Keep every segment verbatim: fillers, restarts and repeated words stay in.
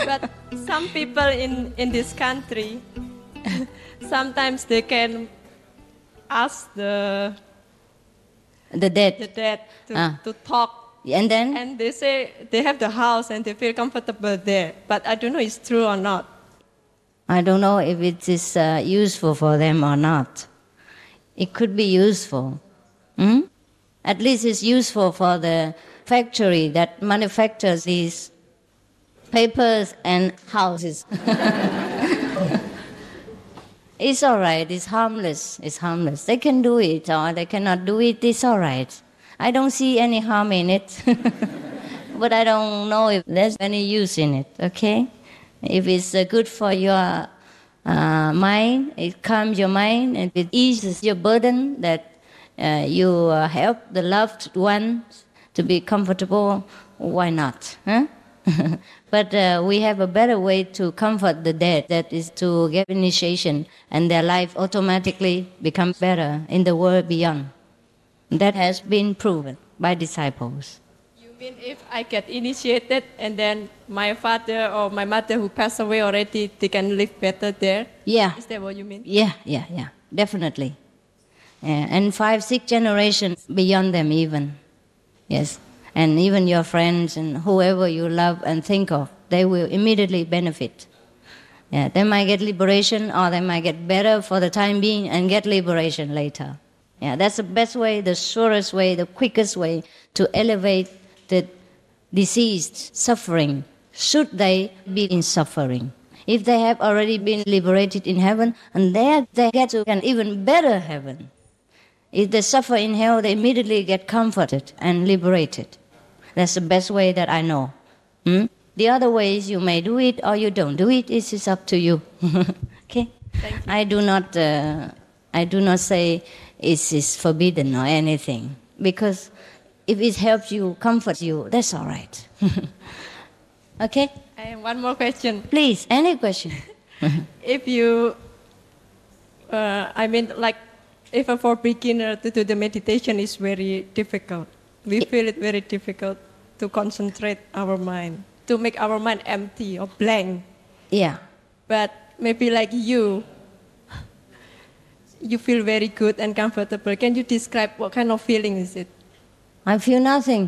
But some people in, in this country, sometimes they can ask the the dead, the dead to, ah. to talk. And then? And they say they have the house and they feel comfortable there. But I don't know if it's true or not. I don't know if it is uh, useful for them or not. It could be useful. Hmm? At least it's useful for the factory that manufactures these papers and houses. It's all right. It's harmless. It's harmless. They can do it or they cannot do it. It's all right. I don't see any harm in it. But I don't know if there's any use in it, okay? If it's uh, good for your uh, mind, it calms your mind, and it eases your burden that uh, you uh, help the loved ones to be comfortable, why not? Huh? But uh, we have a better way to comfort the dead, that is to get initiation, and their life automatically becomes better in the world beyond. That has been proven by disciples. You mean if I get initiated and then my father or my mother who passed away already, they can live better there? Yeah. Is that what you mean? Yeah, yeah, yeah, definitely. Yeah. And five, six generations beyond them even. Yes. And even your friends and whoever you love and think of, they will immediately benefit. Yeah, they might get liberation or they might get better for the time being and get liberation later. Yeah, that's the best way, the surest way, the quickest way to elevate the deceased suffering, should they be in suffering. If they have already been liberated in heaven, and there they get to an even better heaven. If they suffer in hell, they immediately get comforted and liberated. That's the best way that I know. Hmm? The other ways, you may do it or you don't do it. It is up to you. Okay? Thank you. I do not, uh, I do not say it is forbidden or anything, because if it helps you, comforts you, that's all right. Okay? I have one more question. Please, any question. If you, uh, I mean, like, if for beginner to do the meditation is very difficult. We feel it very difficult to concentrate our mind, to make our mind empty or blank. Yeah. But maybe like you, you feel very good and comfortable. Can you describe what kind of feeling is it? I feel nothing.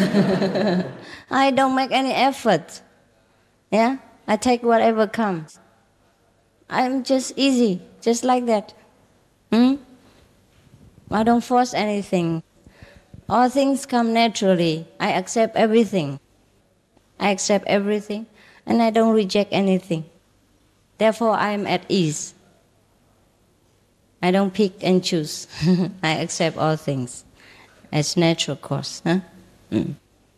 I don't make any effort. Yeah? I take whatever comes. I'm just easy, just like that. Hmm? I don't force anything. All things come naturally. I accept everything. I accept everything, and I don't reject anything. Therefore, I am at ease. I don't pick and choose. I accept all things as natural course. Huh? 嗯，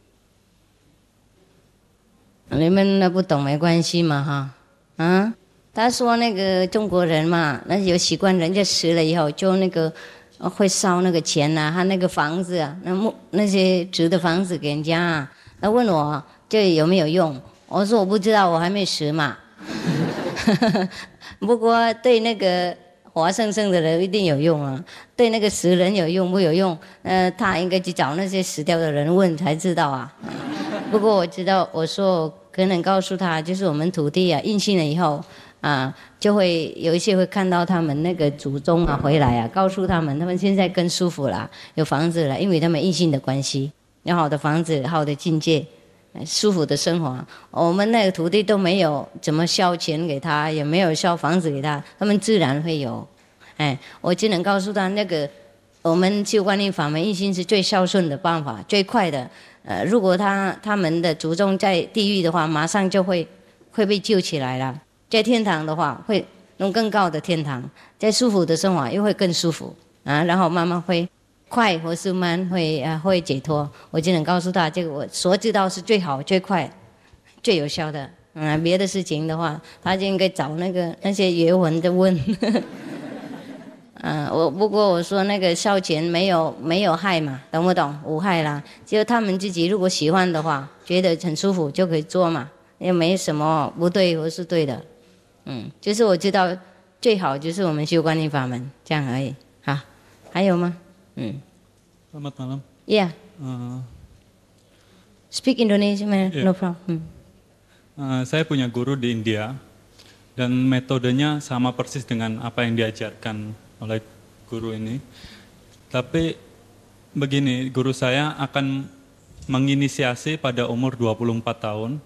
你们那不懂没关系嘛哈，啊，他说那个中国人嘛，那有习惯，人家死了以后就那个会烧那个钱呐、啊，他那个房子啊，那木那些纸的房子给人家啊，他问我这有没有用，我说我不知道，我还没死嘛。不过对那个活生生的人一定有用啊，对那个死人有用不有用？呃，他应该去找那些死掉的人问才知道啊。不过我知道，我说我可能告诉他，就是我们土地啊，印信了以后啊，就会有一些会看到他们那个祖宗啊回来啊，告诉他们，他们现在更舒服了，有房子了，因为他们印信的关系，有好的房子，好的境界。舒服的生活，我们那个土地都没有怎么烧钱给他，也没有烧房子给他，他们自然会有。哎，我只能告诉他，那个我们修观音法门一心是最孝顺的办法，最快的。呃，如果他他们的祖宗在地狱的话，马上就会会被救起来了；在天堂的话，会弄更高的天堂；在舒服的生活又会更舒服啊，然后慢慢会。快或是慢会啊会解脱，我只能告诉他，这个我所知道是最好、最快、最有效的。嗯，别的事情的话，他就应该找那个那些原文的问。嗯、啊，我不过我说那个烧钱没有没有害嘛，懂不懂？无害啦，就他们自己如果喜欢的话，觉得很舒服就可以做嘛，也没什么不对或是对的。嗯，就是我知道最好就是我们修观音法門這樣而已。好，還有嗎？嗯。 Selamat malam. Yeah. Uh, Speak Indonesian, man. Yeah. No problem. Hmm. Uh, saya punya guru di India dan metodenya sama persis dengan apa yang diajarkan oleh guru ini. Tapi begini, guru saya akan menginisiasi pada umur dua puluh empat tahun.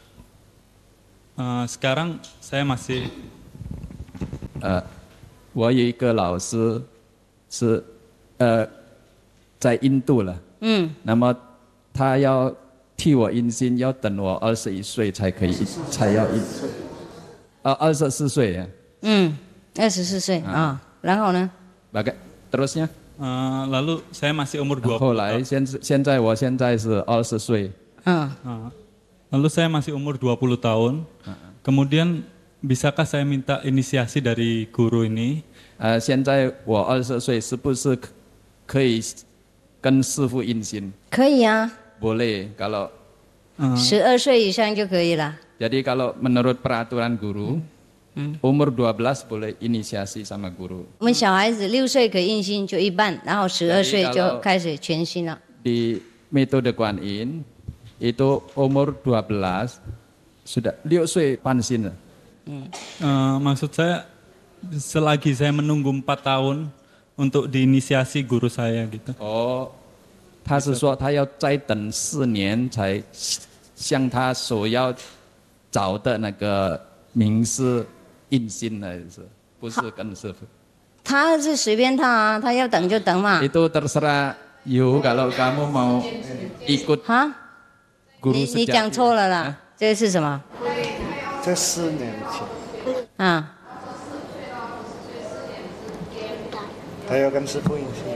Uh, sekarang saya masih 呃，我有一个老师是呃在印度了， 嗯， 那么他要替我印心，要等我二十一岁才可以，才要印，啊，二十四岁， 嗯，二十四岁啊，然后呢？ bagai terusnya， uh, lalu saya masih umur dua 后 puluh 来 tahun. 现现在我现在是二十岁， 嗯， Uh, lalu saya masih umur dua puluh tahun. Kemudian bisakah saya minta inisiasi dari guru ini? 呃，现在我二十岁，是不是可可以跟师傅印心？ 可以啊， Boleh kalau 十二岁以上就可以了。 jadi kalau menurut peraturan guru, umur dua belas boleh inisiasi sama guru. 我们小孩子六岁可以印心就一半，然后十二岁就开始全心了。 Di metode Kuan Yin itu umur dua belas sudah 六岁半心了。 Uh, maksud saya selagi saya menunggu empat tahun untuk diinisiasi guru saya gitu. 哦，他是说他要再等四年才向他所要找的那个名师印心了，是不是跟师傅？ 他是随便他啊，他要等就等嘛。 Itu terserah you kalau kamu mau ikut 哈， guru 你你 sejati. 讲错了啦，这是什么？ 在四年前， 啊， 他要跟师傅印心。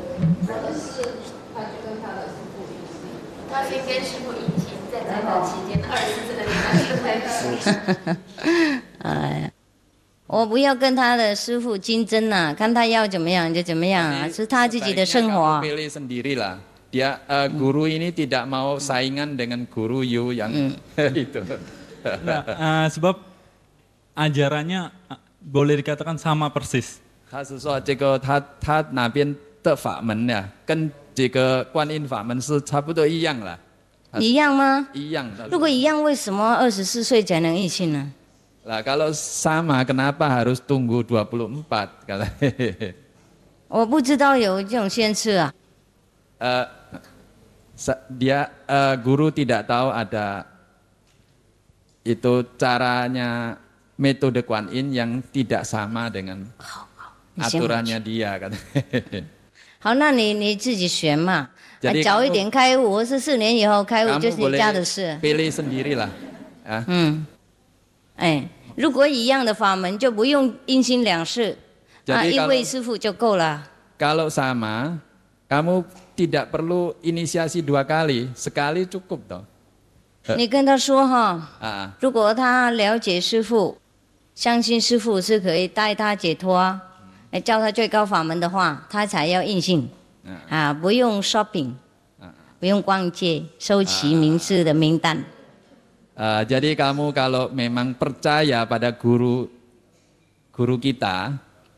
他先跟师傅引亲，在这个期间的二十四个礼拜是哎呀，我不要跟他的师傅竞争啊，看他要怎么样就怎么样啊，是他自己的生活啊。 Kamu pilih sendirilah. Dia uh, guru ini tidak mau saingan dengan guru you yang itu. Nah, uh, sebab ajarannya uh, boleh dikatakan sama persis. 他是说这个他他那边的法门呀，跟这个观音法门是差不多一样了。 一样吗？ 一样的。 如果一样，为什么二十四岁才能印信呢？ Lah kalau sama kenapa harus tunggu dua puluh empat kata. 我不知道有这种限制啊。 uh, dia uh, guru tidak tahu ada itu caranya metode Kuan Yin yang tidak sama dengan aturannya dia kata. 好，那你你自己选嘛，啊 Jadi 早一 kamu- 点开悟，我是四年以后开悟，就 Kamu 是你 boleh 家的事。 pilih sendirilah. Ah. 嗯，哎，如果一样的法门，就不用阴心两世， Jadi 啊，一 kalau- 位师傅就够了。 Kalau sama, kamu tidak perlu inisiasi dua kali, sekali cukup toh. 你跟他说哈， Ah. 如果他了解师傅，相信师傅是可以带他解脱，哎，教他最高法门的话，他才要印信，啊，不用 shopping， 不用逛街，收集名师的名单。 Uh, jadi kamu kalau memang percaya pada guru guru kita,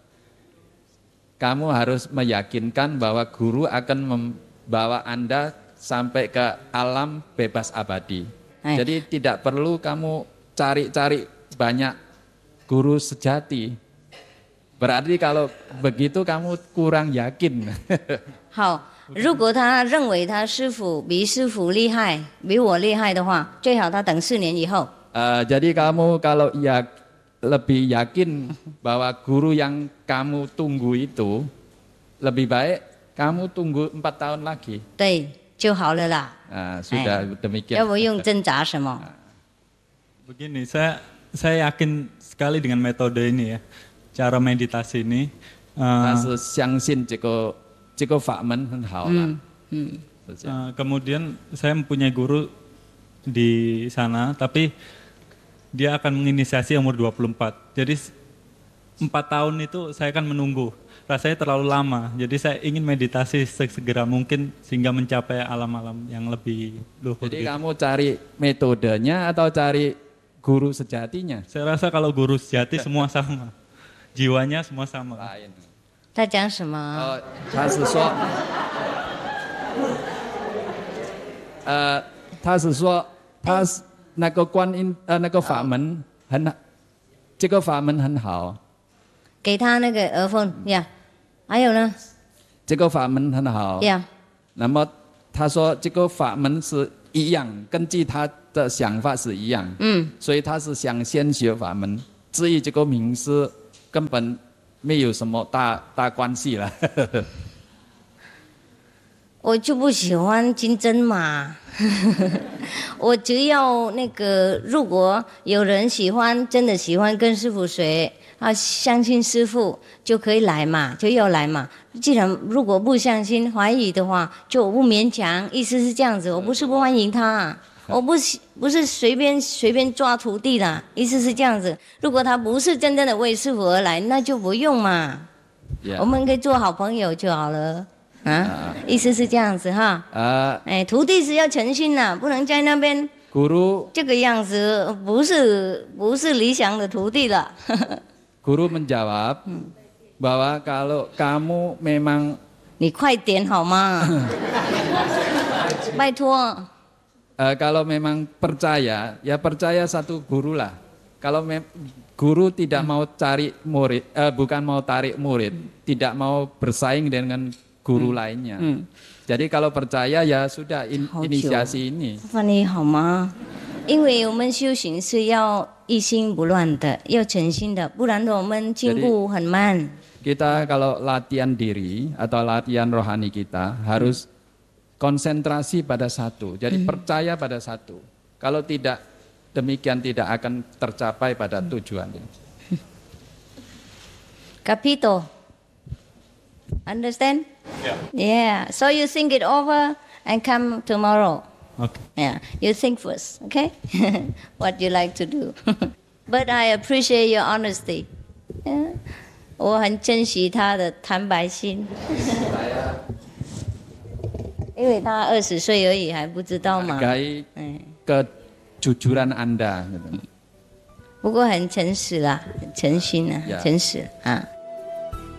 kamu harus meyakinkan bahwa guru akan membawa Anda sampai ke alam bebas abadi. Eh. Jadi tidak perlu kamu cari-cari banyak guru sejati. Berarti kalau begitu kamu kurang yakin. 好，如果他认为他师傅比师傅厉害，比我厉害的话，最好他等四年以后。 Uh, jadi kamu kalau ya lebih yakin bahwa guru yang kamu tunggu itu lebih baik kamu tunggu empat tahun lagi. 对，就好了啦。 Uh, sudah demikian. 要不用挣扎什么？ Begini, saya saya yakin sekali dengan metode ini ya, cara meditasi ini. 但 Uh, 是相信这个这个法门很好了。 嗯嗯， 是这样 uh, kemudian saya mempunyai guru di sana, tapi dia akan menginisiasi umur dua puluh empat. Jadi s- empat tahun itu saya akan menunggu. Rasanya terlalu lama. Jadi saya ingin meditasi segera mungkin sehingga mencapai alam-alam yang lebih luhur. Jadi gitu. kamu cari metodenya atau cari guru sejatinya? Saya rasa kalau guru sejati semua sama. Jiwanya semua sama. Lain. 他讲什么？ Oh, 他是说，呃，他是说，他是那个观音呃那个法门很，这个法门很好。 给他那个耳奉呀，还有呢？ 这个法门很好。 呀。 那么他说这个法门是一样，根据他的想法是一样。嗯。所以他是想先学法门，至于这个名师根本没有什么大大关系了。 我就不喜欢金针嘛，我只要那个，如果有人喜欢，真的喜欢跟师父学，啊，相信师父就可以来嘛，就要来嘛。既然如果不相信、怀疑的话，就我不勉强，意思是这样子。我不是不欢迎他，我不是不是随便随便抓徒弟的，意思是这样子。如果他不是真正的为师父而来，那就不用嘛， yeah. 我们可以做好朋友就好了。啊，意思是这样子哈。啊，哎，徒弟是要诚心的，不能在那边 Guru 这个样子，不是不是理想的徒弟了。 Guru menjawab bahwa kalau kamu memang 你快点好吗？拜托。 呃 kalau memang percaya, ya percaya satu guru lah. Kalau mem guru tidak mau cari murid, eh, bukan mau tarik murid, tidak mau bersaing dengan guru lainnya. Hmm. Jadi kalau percaya ya sudah in, inisiasi ini. 翻译好吗？因为我们修行是要一心不乱的，要诚心的，不然的我们进步很慢。 Kita kalau latihan diri atau latihan rohani kita harus konsentrasi pada satu. Jadi hmm. percaya pada satu. Kalau tidak demikian tidak akan tercapai pada tujuannya. Capito. Understand? Yeah. Yeah. So you think it over and come tomorrow. Okay. Yeah. You think first, okay? What you like to do. But I appreciate your honesty. Yeah. 我很珍惜他的坦白心。因为他二十岁而已，还不知道嘛。 Hargai kejujuran Anda. 不过很诚实啦，很诚心啊，诚实啊。